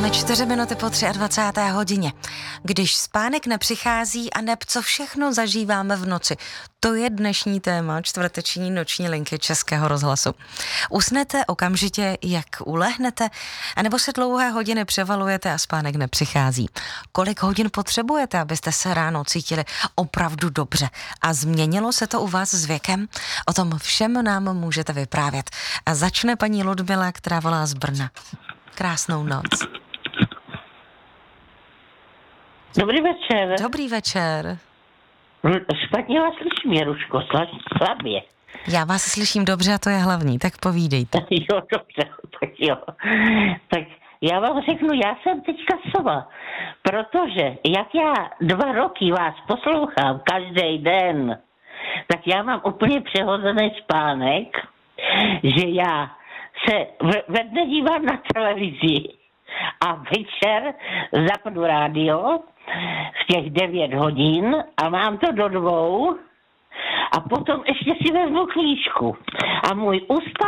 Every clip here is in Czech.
Máme 4 minuty po 23. hodině. Když spánek nepřichází a neb co všechno zažíváme v noci. To je dnešní téma čtvrteční noční linky Českého rozhlasu. Usnete okamžitě, jak ulehnete, anebo se dlouhé hodiny převalujete a spánek nepřichází. Kolik hodin potřebujete, abyste se ráno cítili opravdu dobře? A změnilo se to u vás s věkem? O tom všem nám můžete vyprávět. A začne paní Ludmila, která volá z Brna. Krásnou noc. Dobrý večer. Dobrý večer. Špatně vás slyším, Jeruško, slabě. Já vás slyším dobře a to je hlavní, tak povídejte. Jo, dobře, tak jo. Tak já vám řeknu, já jsem teďka sova, protože jak já 2 roky vás poslouchám každý den, tak já mám úplně přehozený spánek, že já se ve dne dívám na televizi a večer zapnu rádio v těch 9 hodin a mám to do 2 a potom ještě si vezmu knížku. A můj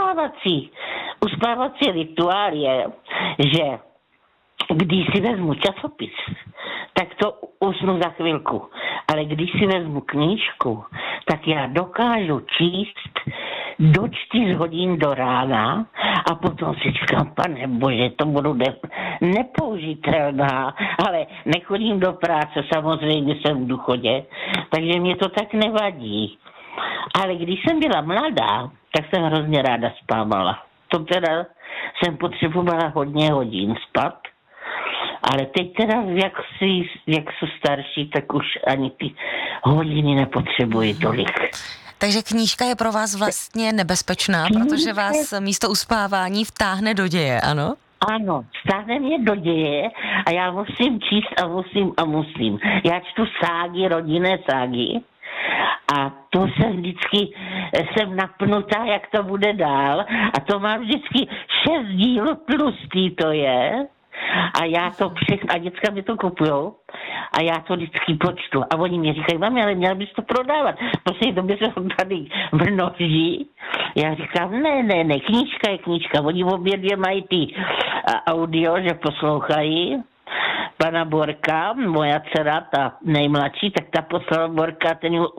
uspávací rituál je, že když si vezmu časopis, tak to usnu za chvilku. Ale když si vezmu knížku, tak já dokážu číst do 4 hodin do rána a potom si říkám, pane bože, to budu nepoužitelná, ale nechodím do práce, samozřejmě jsem v důchodě, takže mě to tak nevadí. Ale když jsem byla mladá, tak jsem hrozně ráda spávala. To teda jsem potřebovala hodně hodin spát, ale teď teda, jak jsou starší, tak už ani ty hodiny nepotřebuji tolik. Takže knížka je pro vás vlastně nebezpečná, protože vás místo uspávání vtáhne do děje, ano? Ano, vtáhne mě do děje a já musím číst a musím. Já čtu ságy, rodinné ságy a to se vždycky, jsem napnutá, jak to bude dál a to mám vždycky 6 dílů tlustý to je. A já to a děcka mi to kupujou a já to vždycky počtu. A oni mi říkají, mami, ale měl bys to prodávat. Poslední době se tady množí. Já říkám, ne, knížka je knížka. Oni obě dvě mají ty audio, že poslouchají. Pana Borka, moja dcera, ta nejmladší, tak ta poslala Borka, ten ju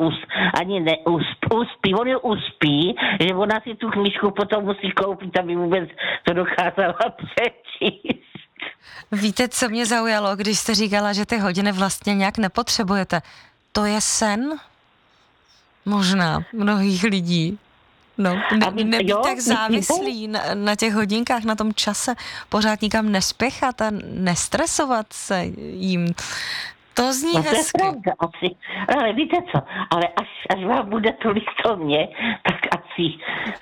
uspí, on ju uspí, že ona si tu knížku potom musí koupit, aby vůbec to dokázala přečíst. Víte, co mě zaujalo, když jste říkala, že ty hodiny vlastně nějak nepotřebujete? To je sen? Možná mnohých lidí. No, nebýt tak závislý na těch hodinkách, na tom čase, pořád nikam nespěchat a nestresovat se jim. To zní hezky. To je pravda, asi. Ale víte co, ale až vám bude tolik to mě, tak asi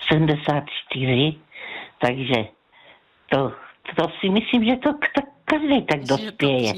74, takže to si myslím, že to každý tak dospěje.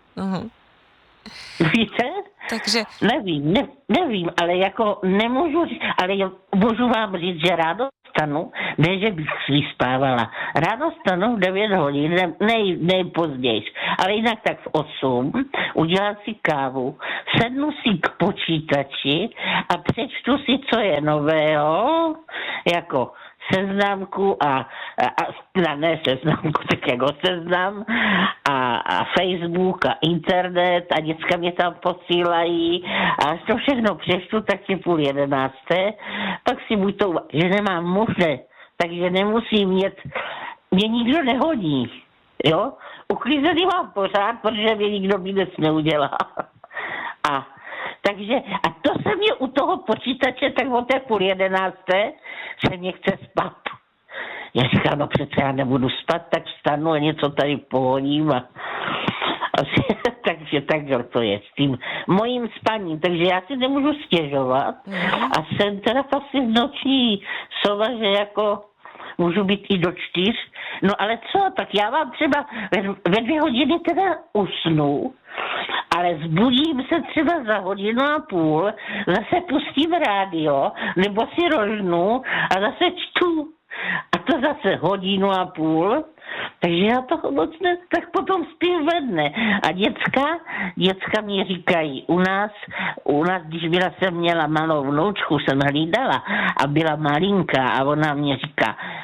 Víte? Takže... Nevím, ale jako nemůžu říct, ale můžu vám říct, že ráno stanu, ne, že bych vyspávala. Ráno stanu v 9 hodin, nejpozději, ale jinak tak v 8, udělám si kávu, sednu si k počítači a přečtu si, co je nového, jako seznamku ne seznamku, tak jako seznam a Facebook a internet a děcka mě tam posílají a až to všechno přečtu, tak je 10:30, pak si buď to, že nemám muže, takže nemusím mě nikdo nehodí, jo? Uklízený mám pořád, protože mě nikdo nic neudělá. Takže, a to se mě u toho počítače, tak o té 10:30 se mě chce spát. Já říkám, no přece já nebudu spát, tak vstanu a něco tady pohodím takže takhle to je s tím mojím spaním, takže já si nemůžu stěžovat a jsem teda asi noční sova, že jako můžu být i do 4, no ale co, tak já vám třeba ve 2 hodiny teda usnu, ale zbudím se třeba za 1,5 hodiny, zase pustím rádio, nebo si rožnu a zase čtu. A to zase 1,5 hodiny, takže já toho moc ne, tak potom spím ve dne. A děcka mi říkají, u nás, když jsem měla malou vnoučku, jsem hlídala a byla malinká a ona mě říká,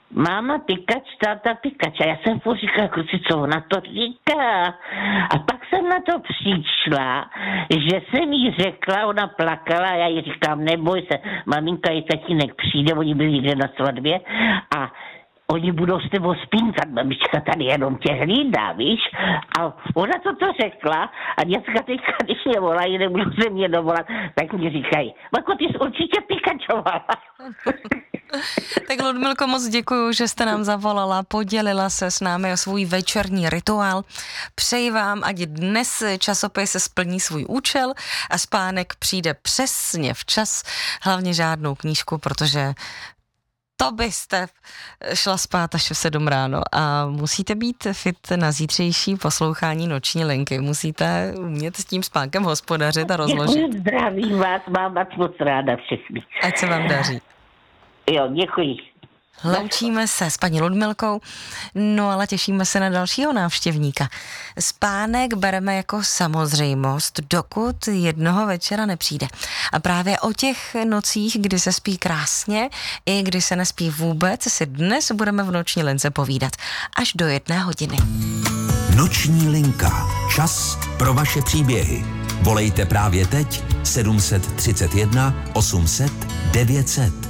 máma Pikač, táta Pikač. A já jsem furt říkala, kluci, co ona to říká? A pak jsem na to přišla, že jsem jí řekla, ona plakala a já jí říkám, neboj se, maminka i tatínek přijde, oni byli někde na svatbě a oni budou s tebou spínkat, babička tady jenom tě hlídá, víš? A ona to řekla a dneska teďka, když mě volají, nebudou se mě dovolat, tak mi říkají, Mako, ty jsi určitě Pikačovala. Tak Ludmilko, moc děkuju, že jste nám zavolala, podělila se s námi o svůj večerní rituál. Přeji vám, ať dnes časopis splní svůj účel a spánek přijde přesně včas, hlavně žádnou knížku, protože to byste šla spát až v 7 ráno a musíte být fit na zítřejší poslouchání Noční linky. Musíte umět s tím spánkem hospodařit a rozložit. Děkuji, zdravím vás, mám vás moc ráda všechny. Ať se vám daří. Jo, děkuji. Loučíme se s paní Ludmilkou, no ale těšíme se na dalšího návštěvníka. Spánek bereme jako samozřejmost, dokud jednoho večera nepřijde. A právě o těch nocích, kdy se spí krásně i kdy se nespí vůbec, si dnes budeme v Noční lince povídat až do 1 hodiny. Noční linka. Čas pro vaše příběhy. Volejte právě teď 731 800 900.